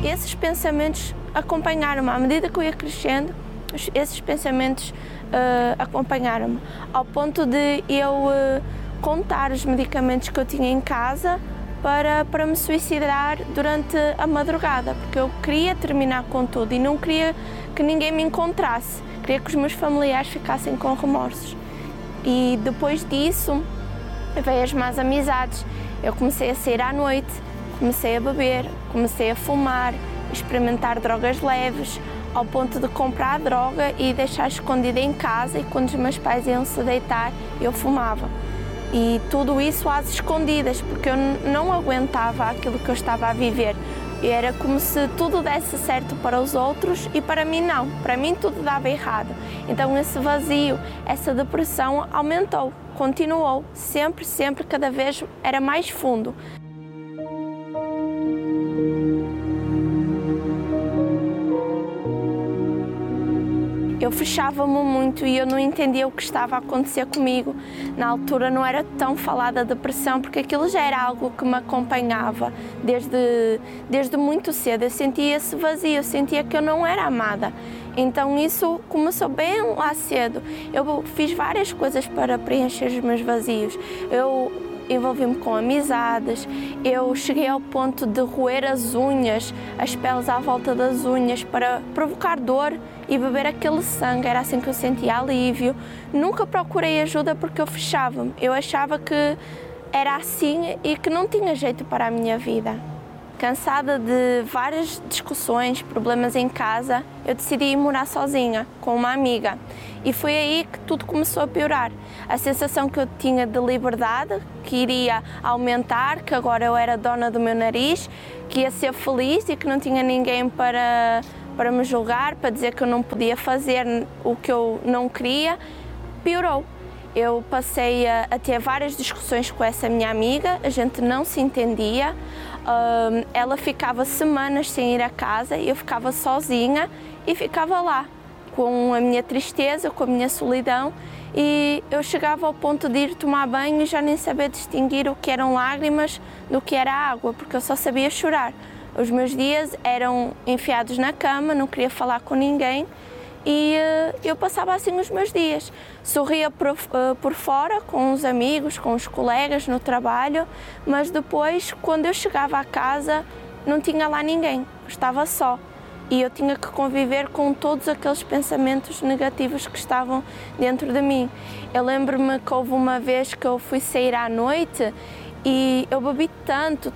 esses pensamentos acompanharam-me. À medida que eu ia crescendo, esses pensamentos acompanharam-me, ao ponto de eu contar os medicamentos que eu tinha em casa para me suicidar durante a madrugada, porque eu queria terminar com tudo e não queria que ninguém me encontrasse, queria que os meus familiares ficassem com remorsos. E depois disso veio as más amizades, eu comecei a sair à noite, comecei a beber, comecei a fumar, experimentar drogas leves, ao ponto de comprar droga e deixar escondida em casa, e quando os meus pais iam se deitar, eu fumava. E tudo isso às escondidas, porque eu não aguentava aquilo que eu estava a viver. E era como se tudo desse certo para os outros e para mim não. Para mim tudo dava errado. Então esse vazio, essa depressão aumentou, continuou, sempre, cada vez era mais fundo. Eu fechava-me muito e eu não entendia o que estava a acontecer comigo. Na altura não era tão falada a depressão, porque aquilo já era algo que me acompanhava desde muito cedo. Eu sentia esse vazio, eu sentia que eu não era amada. Então isso começou bem lá cedo. Eu fiz várias coisas para preencher os meus vazios. Eu envolvi-me com amizades, eu cheguei ao ponto de roer as unhas, as peles à volta das unhas, para provocar dor e beber aquele sangue. Era assim que eu sentia alívio. Nunca procurei ajuda porque eu fechava-me. Eu achava que era assim e que não tinha jeito para a minha vida. Cansada de várias discussões, problemas em casa, eu decidi ir morar sozinha, com uma amiga. E foi aí que tudo começou a piorar. A sensação que eu tinha de liberdade, que iria aumentar, que agora eu era dona do meu nariz, que ia ser feliz e que não tinha ninguém para me julgar, para dizer que eu não podia fazer o que eu não queria, piorou. Eu passei a ter várias discussões com essa minha amiga, a gente não se entendia, ela ficava semanas sem ir a casa e eu ficava sozinha e ficava lá, com a minha tristeza, com a minha solidão, e eu chegava ao ponto de ir tomar banho e já nem sabia distinguir o que eram lágrimas do que era água, porque eu só sabia chorar. Os meus dias eram enfiados na cama, não queria falar com ninguém, e eu passava assim os meus dias. Sorria por fora, com os amigos, com os colegas no trabalho, mas depois, quando eu chegava à casa, não tinha lá ninguém, eu estava só. E eu tinha que conviver com todos aqueles pensamentos negativos que estavam dentro de mim. Eu lembro-me que houve uma vez que eu fui sair à noite e eu bebi tanto,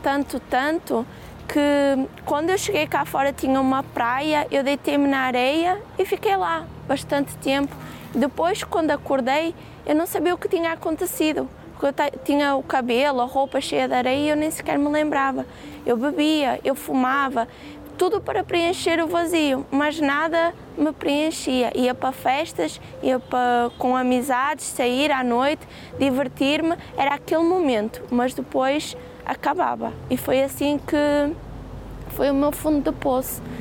que quando eu cheguei cá fora tinha uma praia, eu deitei-me na areia e fiquei lá bastante tempo. Depois, quando acordei, eu não sabia o que tinha acontecido, porque eu tinha o cabelo, a roupa cheia de areia e eu nem sequer me lembrava. Eu bebia, eu fumava, tudo para preencher o vazio, mas nada me preenchia. Ia para festas, com amizades, sair à noite, divertir-me, era aquele momento, mas depois acabava. E foi assim que foi o meu fundo de poço.